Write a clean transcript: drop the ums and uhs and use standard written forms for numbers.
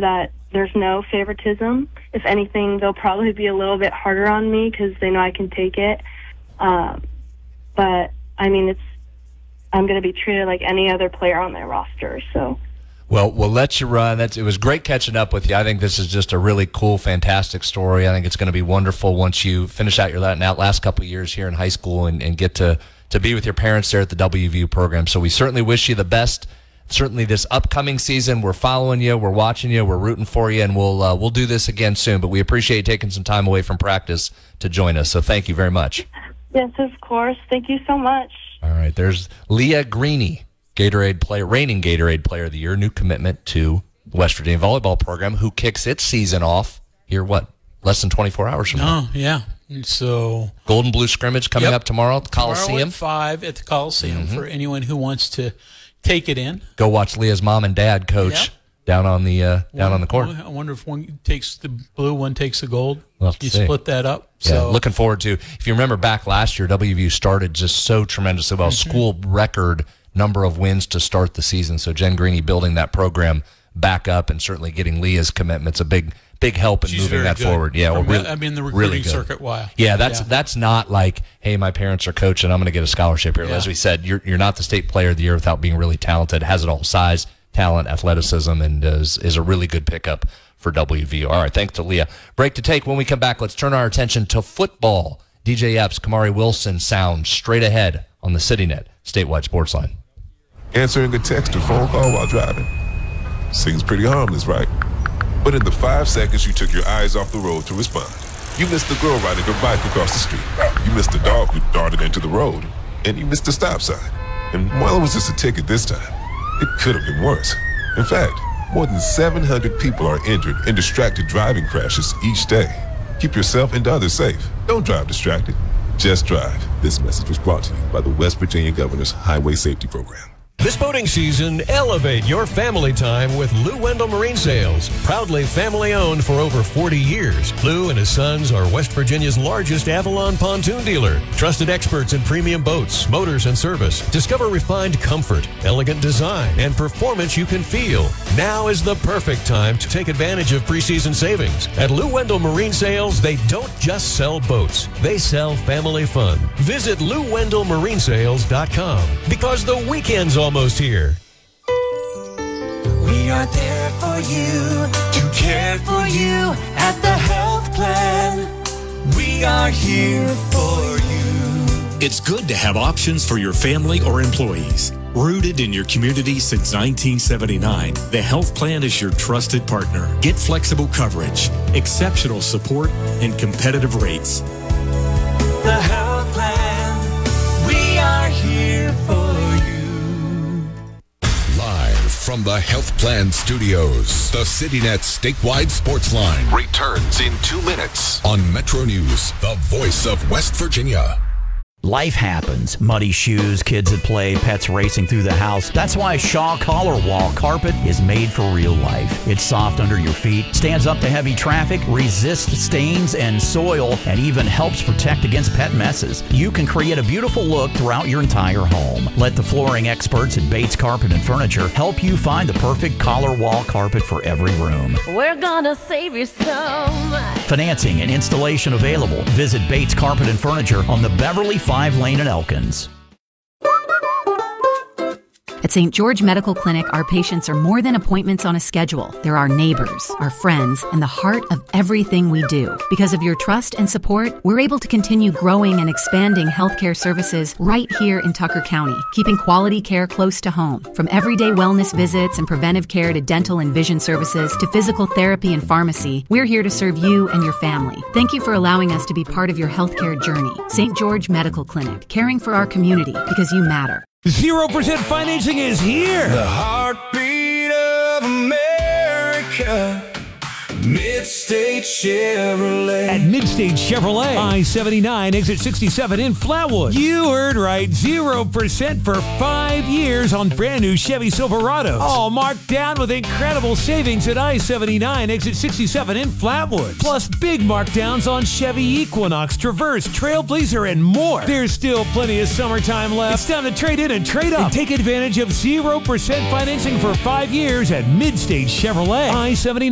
that there's no favoritism. If anything, they'll probably be a little bit harder on me because they know I can take it. But, I mean, I'm going to be treated like any other player on their roster, so... Well, we'll let you run. It was great catching up with you. I think this is just a really cool, fantastic story. I think it's going to be wonderful once you finish out your last couple of years here in high school and get to be with your parents there at the WVU program. So we certainly wish you the best. Certainly this upcoming season, we're following you, we're watching you, we're rooting for you, and we'll do this again soon. But we appreciate you taking some time away from practice to join us. So thank you very much. Yes, of course. Thank you so much. All right, there's Leah Greeny, reigning Gatorade Player of the Year, new commitment to the West Virginia volleyball program, who kicks its season off here, less than 24 hours from now? Oh, yeah. So Golden Blue scrimmage coming up tomorrow at the Coliseum. Tomorrow at 5 at the Coliseum for anyone who wants to take it in. Go watch Leah's mom and dad coach down on the court. I wonder if one takes the blue, one takes the gold. We'll you split that up. Yeah, so looking forward to. If you remember back last year, WVU started just so tremendously well. School record number of wins to start the season. So Jen Greeny building that program back up and certainly getting Leah's commitment's a big help in moving that forward. Yeah, the recruiting circuit. Wow. Yeah, that's not like, hey, my parents are coaching, I'm going to get a scholarship here. Yeah. As we said, you're not the state player of the year without being really talented. Has it all: size, talent, athleticism, and is a really good pickup for WVU. All right, thanks to Leah. Break to take. When we come back, let's turn our attention to football. DJ Epps, Kamari Wilson sound straight ahead on the CityNet Statewide Sports Line. Answering a text or phone call while driving. Seems pretty harmless, right? But in the 5 seconds you took your eyes off the road to respond, you missed the girl riding her bike across the street. You missed the dog who darted into the road. And you missed the stop sign. And while it was just a ticket this time, it could have been worse. In fact, more than 700 people are injured in distracted driving crashes each day. Keep yourself and others safe. Don't drive distracted. Just drive. This message was brought to you by the West Virginia Governor's Highway Safety Program. This boating season, elevate your family time with Lou Wendell Marine Sales. Proudly family-owned for over 40 years, Lou and his sons are West Virginia's largest Avalon pontoon dealer. Trusted experts in premium boats, motors, and service. Discover refined comfort, elegant design, and performance you can feel. Now is the perfect time to take advantage of preseason savings. At Lou Wendell Marine Sales, they don't just sell boats. They sell family fun. Visit LouWendellMarineSales.com because the weekend's almost here. We are there for you, to care for you at the health plan. We are here for you. It's good to have options for your family or employees. Rooted in your community since 1979, the health plan is your trusted partner. Get flexible coverage, exceptional support, and competitive rates. The health plan, we are here for you. Live from the Health Plan Studios, the CityNet Statewide Sports Line returns in 2 minutes on Metro News, the voice of West Virginia. Life happens. Muddy shoes, kids at play, pets racing through the house. That's why Shaw Collar Wall Carpet is made for real life. It's soft under your feet, stands up to heavy traffic, resists stains and soil, and even helps protect against pet messes. You can create a beautiful look throughout your entire home. Let the flooring experts at Bates Carpet and Furniture help you find the perfect collar wall carpet for every room. We're gonna save you so much. Financing and installation available. Visit Bates Carpet and Furniture on the Beverly 5 Lane in Elkins. At St. George Medical Clinic, our patients are more than appointments on a schedule. They're our neighbors, our friends, and the heart of everything we do. Because of your trust and support, we're able to continue growing and expanding healthcare services right here in Tucker County, keeping quality care close to home. From everyday wellness visits and preventive care to dental and vision services to physical therapy and pharmacy, we're here to serve you and your family. Thank you for allowing us to be part of your healthcare journey. St. George Medical Clinic, caring for our community because you matter. 0% financing is here. The heartbeat of America. Midstate Chevrolet. At Midstate Chevrolet, I-79, exit 67 in Flatwood. You heard right, 0% for 5 years on brand new Chevy Silverados. All marked down with incredible savings at I-79, exit 67 in Flatwood. Plus big markdowns on Chevy Equinox, Traverse, Trailblazer, and more. There's still plenty of summertime left. It's time to trade in and trade up. And take advantage of 0% financing for 5 years at Midstate Chevrolet. I-79.